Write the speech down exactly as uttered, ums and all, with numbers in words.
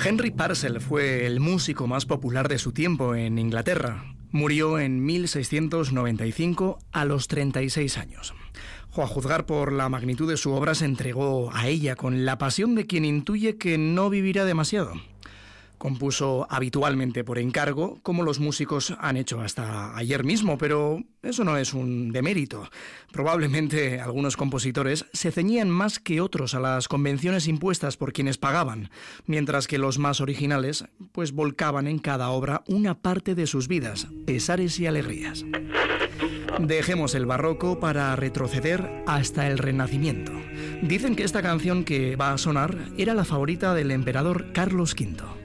Henry Purcell fue el músico más popular de su tiempo en Inglaterra. Murió en mil seiscientos noventa y cinco a los treinta y seis años. A juzgar por la magnitud de su obra, se entregó a ella con la pasión de quien intuye que no vivirá demasiado. Compuso habitualmente por encargo, como los músicos han hecho hasta ayer mismo, pero eso no es un demérito. Probablemente algunos compositores se ceñían más que otros a las convenciones impuestas por quienes pagaban, mientras que los más originales pues volcaban en cada obra una parte de sus vidas, pesares y alegrías. Dejemos el barroco para retroceder hasta el Renacimiento. Dicen que esta canción que va a sonar era la favorita del emperador Carlos quinto.